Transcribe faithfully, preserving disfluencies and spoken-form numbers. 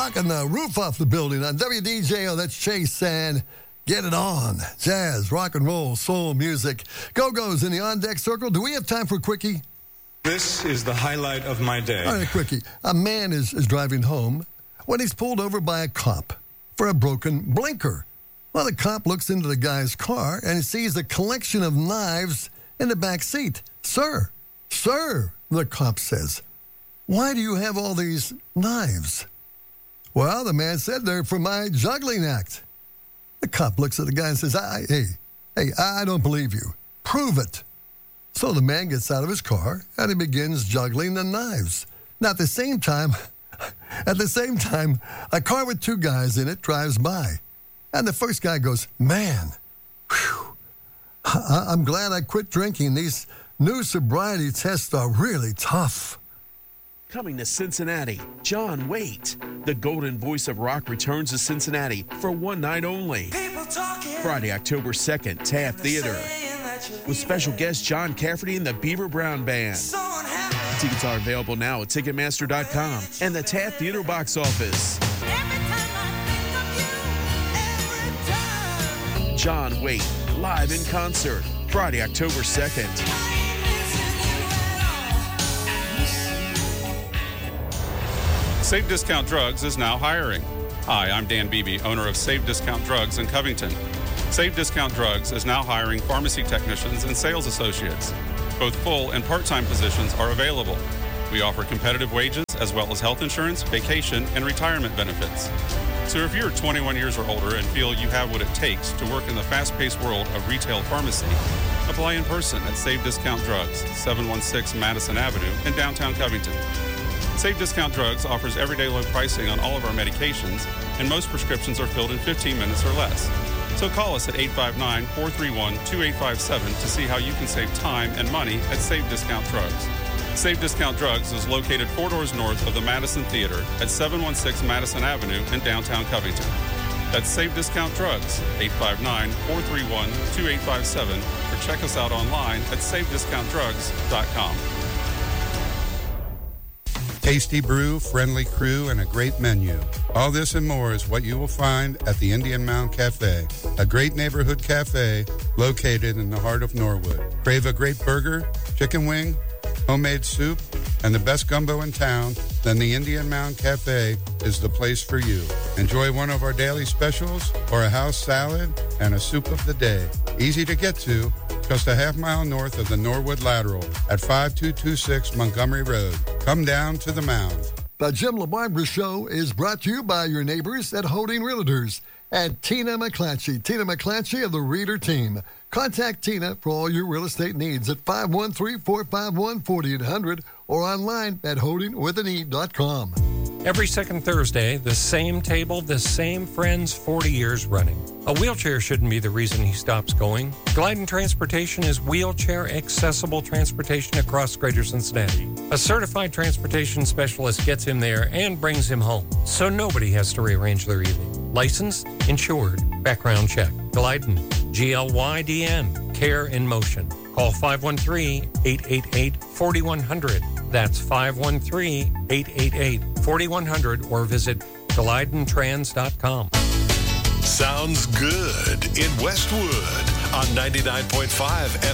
knocking the roof off the building on W D J O. That's Chase and Get It On. Jazz, rock and roll, soul music. Go-Go's in the on-deck circle. Do we have time for a quickie? This is the highlight of my day. All right, quickie. A man is, is driving home when he's pulled over by a cop for a broken blinker. Well, the cop looks into the guy's car and sees a collection of knives in the back seat. Sir, sir, the cop says, why do you have all these knives? Well, the man said they're for my juggling act. The cop looks at the guy and says, I, hey, hey, I don't believe you. Prove it. So the man gets out of his car and he begins juggling the knives. Now, at the same time, at the same time, a car with two guys in it drives by. And the first guy goes, man, whew, I- I'm glad I quit drinking. These new sobriety tests are really tough. Coming to Cincinnati, John Waite. The golden voice of rock returns to Cincinnati for one night only. Friday, October second, Taft Theater. With special guest John Cafferty and the Beaver Brown Band. Tickets are available now at Ticketmaster dot com and the Taft Theater box office. John Waite, live in concert, Friday, October second. Save Discount Drugs is now hiring. Hi, I'm Dan Beebe, owner of Save Discount Drugs in Covington. Save Discount Drugs is now hiring pharmacy technicians and sales associates. Both full and part-time positions are available. We offer competitive wages as well as health insurance, vacation, and retirement benefits. So if you're twenty-one years or older and feel you have what it takes to work in the fast-paced world of retail pharmacy, apply in person at Save Discount Drugs, seven one six Madison Avenue in downtown Covington. Save Discount Drugs offers everyday low pricing on all of our medications, and most prescriptions are filled in fifteen minutes or less. So call us at eight five nine, four three one, two eight five seven to see how you can save time and money at Save Discount Drugs. Save Discount Drugs is located four doors north of the Madison Theater at seven one six Madison Avenue in downtown Covington. That's Save Discount Drugs, eight five nine, four three one, two eight five seven, or check us out online at save discount drugs dot com. Tasty brew, friendly crew, and a great menu. All this and more is what you will find at the Indian Mound Cafe, a great neighborhood cafe located in the heart of Norwood. Crave a great burger, chicken wing, homemade soup, and the best gumbo in town? Then the Indian Mound Cafe is the place for you. Enjoy one of our daily specials or a house salad and a soup of the day. Easy to get to, just a half mile north of the Norwood Lateral at five two two six Montgomery Road. Come down to the Mound. The Jim LaBarbera Show is brought to you by your neighbors at Holding Realtors and Tina McClatchy. Tina McClatchy of the Reader Team. Contact Tina for all your real estate needs at five one three, four five one, four eight zero zero or online at holding with an e dot com. Every second Thursday, the same table, the same friends, forty years running. A wheelchair shouldn't be the reason he stops going. Glyden Transportation is wheelchair accessible transportation across Greater Cincinnati. A certified transportation specialist gets him there and brings him home, so nobody has to rearrange their evening. Licensed, insured, background check. Glyden, G L Y D N, Care in Motion. Call five one three, eight eight eight, four one zero zero. That's five one three, eight eight eight, four one zero zero or visit glyden trans dot com. Sounds good in Westwood on ninety-nine point five F